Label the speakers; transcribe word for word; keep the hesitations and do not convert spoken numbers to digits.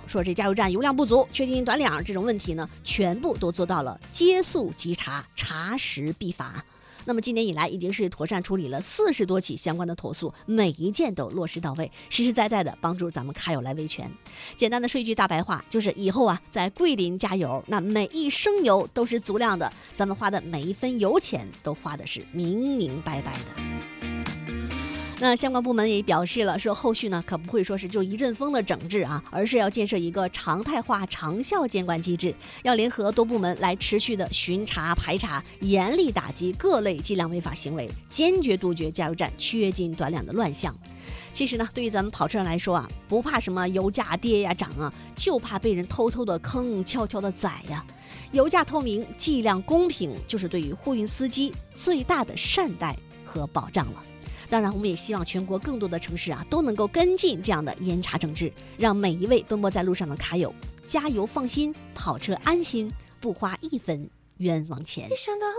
Speaker 1: 说这加油站油量不足、缺斤短两这种问题呢，全部都做到了接速稽查，查实必罚。那么今年以来已经是妥善处理了四十多起相关的投诉，每一件都落实到位，实实在在的帮助咱们卡友来维权。简单的说一句大白话，就是以后啊，在桂林加油，那每一升油都是足量的，咱们花的每一分油钱都花的是明明白白的。那相关部门也表示了，说后续呢可不会说是就一阵风的整治啊，而是要建设一个常态化长效监管机制，要联合多部门来持续的巡查排查，严厉打击各类计量违法行为，坚决杜绝加油站缺斤短两的乱象。其实呢，对于咱们跑车人来说啊，不怕什么油价跌呀涨啊，就怕被人偷偷的坑，悄悄的宰呀。油价透明，计量公平，就是对于货运司机最大的善待和保障了。当然，我们也希望全国更多的城市啊都能够跟进这样的严查整治，让每一位奔波在路上的卡友加油放心，跑车安心，不花一分冤枉钱。